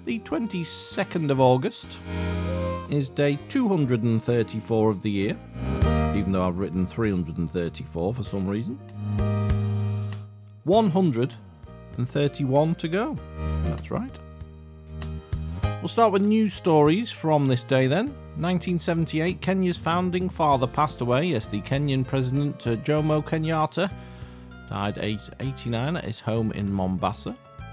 the 22nd of August is day 234 of the year, even though I've written 334 for some reason. 131 to go. That's right. We'll start with news stories from this day then. 1978, Kenya's founding father passed away. Yes, the Kenyan President Jomo Kenyatta died aged 89 at his home in Mombasa.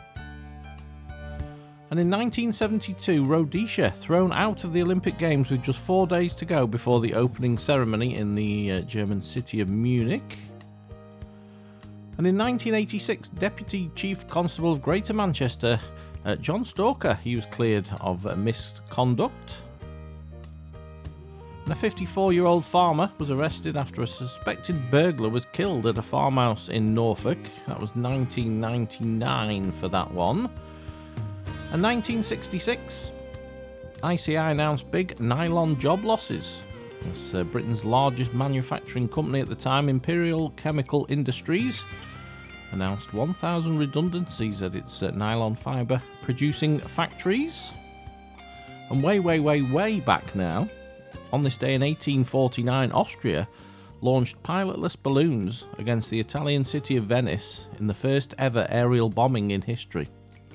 And in 1972, Rhodesia thrown out of the Olympic Games with just 4 days to go before the opening ceremony in the German city of Munich. And in 1986, Deputy Chief Constable of Greater Manchester, John Stalker, he was cleared of misconduct. And a 54-year-old farmer was arrested after a suspected burglar was killed at a farmhouse in Norfolk. That was 1999 for that one. And 1966, ICI announced big nylon job losses. That's Britain's largest manufacturing company at the time, Imperial Chemical Industries, announced 1,000 redundancies at its nylon fibre producing factories. And way back now, on this day in 1849, Austria launched pilotless balloons against the Italian city of Venice in the first ever aerial bombing in history.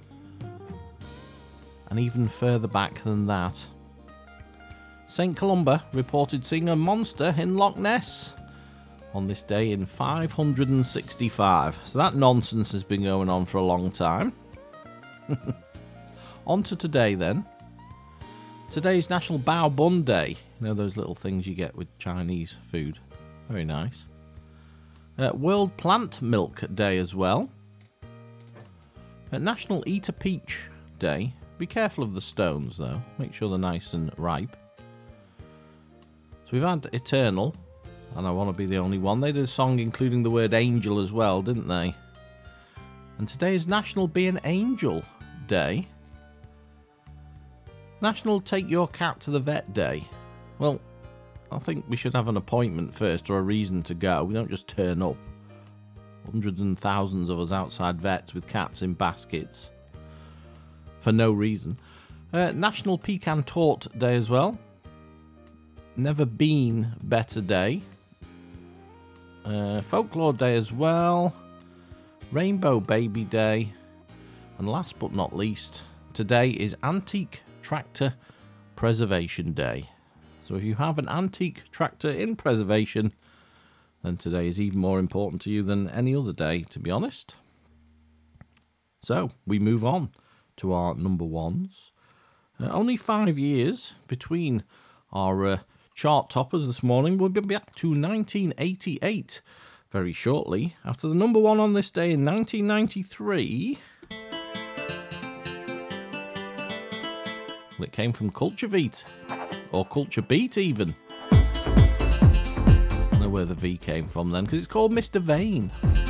And even further back than that, St. Columba reported seeing a monster in Loch Ness on this day in 565. So that nonsense has been going on for a long time. On to today then. Today's National Bao Bun Day. You know those little things you get with Chinese food. Very nice. World Plant Milk Day as well. National Eat a Peach Day. Be careful of the stones though. Make sure they're nice and ripe. So we've had Eternal, and I Want to Be the Only One. They did a song including the word angel as well, didn't they? And today is National Be an Angel Day. National Take Your Cat to the Vet Day. Well, I think we should have an appointment first or a reason to go. We don't just turn up. Hundreds and thousands of us outside vets with cats in baskets for no reason. National Pecan Tort Day as well. Never Been Better Day. Folklore Day as well. Rainbow Baby Day. And last but not least, today is Antique Tractor Preservation Day. So if you have an antique tractor in preservation, then today is even more important to you than any other day, to be honest. So we move on to our number ones. Only 5 years between our chart toppers this morning. We'll be back to 1988 very shortly after the number one on this day in 1993. Well, it came from Culture Beat, or Culture Beat even. I don't know where the V came from then, because it's called Mr. Vane.